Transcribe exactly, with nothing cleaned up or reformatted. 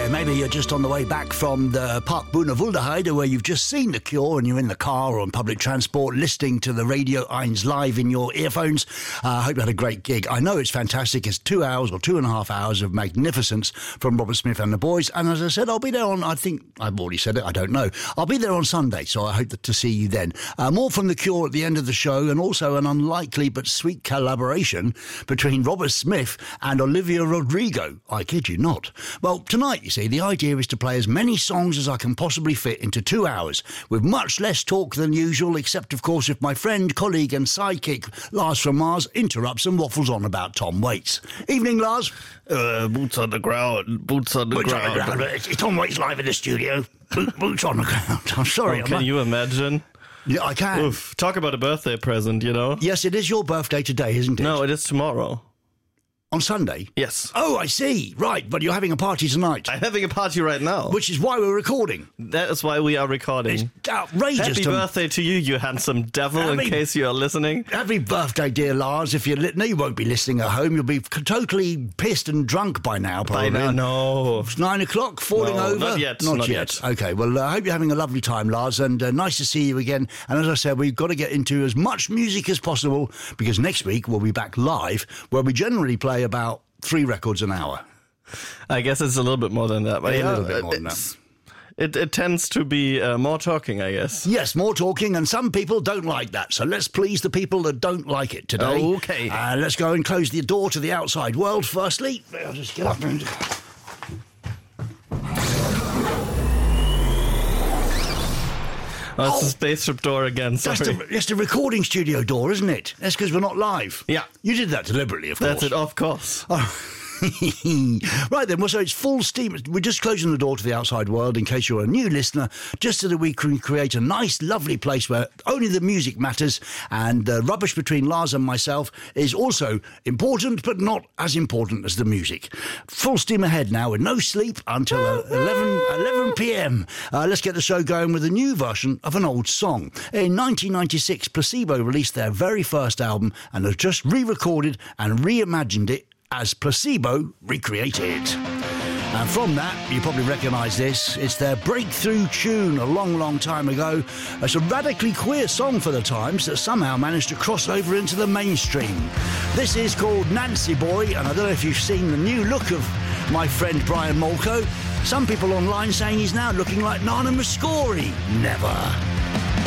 Yeah, maybe you're just on the way back from the Park Boonewolderheide where you've just seen The Cure and you're in the car or on public transport listening to the Radio eins live in your earphones. I uh, hope you had a great gig. I know it's fantastic. It's two hours or two and a half hours of magnificence from Robert Smith and the boys. And as I said, I'll be there on, I think, I've already said it, I don't know. I'll be there on Sunday, so I hope to see you then. Uh, more from The Cure at the end of the show, and also an unlikely but sweet collaboration between Robert Smith and Olivia Rodrigo. I kid you not. Well, tonight, you see, the idea is to play as many songs as I can possibly fit into two hours, with much less talk than usual, except, of course, if my friend, colleague and sidekick, Lars from Mars, interrupts and waffles on about Tom Waits. Evening, Lars. Uh, boots on the ground, boots on the boots ground. On the ground. It's Tom Waits live in the studio. Boots on the ground. I'm sorry. Oh, can I'm you imagine? Yeah, I can. Oof, talk about a birthday present, you know? Yes, it is your birthday today, isn't it? No, it is tomorrow. On Sunday? Yes. Oh, I see. Right, but you're having a party tonight. I'm having a party right now. Which is why we're recording. That is why we are recording. It's outrageous. Happy to... birthday to you, you handsome devil, Happy... in case you are listening. Happy birthday, dear Lars. If you're li- no, you won't be listening at home. You'll be totally pissed and drunk by now, probably. By now, no. It's nine o'clock, falling no, over? Not yet. Not, not yet. yet. Okay, well, I uh, hope you're having a lovely time, Lars, and uh, nice to see you again. And as I said, we've got to get into as much music as possible, because next week we'll be back live, where we generally play about three records an hour. I guess it's a little bit more than that. But yeah, yeah, a little bit more than that. It, it tends to be uh, more talking, I guess. Yes, more talking, and some people don't like that. So let's please the people that don't like it today. Okay. Uh, let's go and close the door to the outside world firstly. I'll just get up and... Oh, it's oh, the spaceship door again, sorry. That's the, that's the recording studio door, isn't it? That's because we're not live. Yeah. You did that deliberately, of course. That's it, of course. Oh. Right then, well, so it's full steam. We're just closing the door to the outside world in case you're a new listener, just so that we can create a nice, lovely place where only the music matters, and the rubbish between Lars and myself is also important, but not as important as the music. Full steam ahead now with no sleep until eleven p.m. Uh, let's get the show going with a new version of an old song. In nineteen ninety-six, Placebo released their very first album and have just re-recorded and reimagined it as Placebo Recreated. And from that, you probably recognise this. It's their breakthrough tune a long, long time ago. It's a radically queer song for the times that somehow managed to cross over into the mainstream. This is called Nancy Boy, and I don't know if you've seen the new look of my friend Brian Molko. Some people online saying he's now looking like Nana Muscori. Never.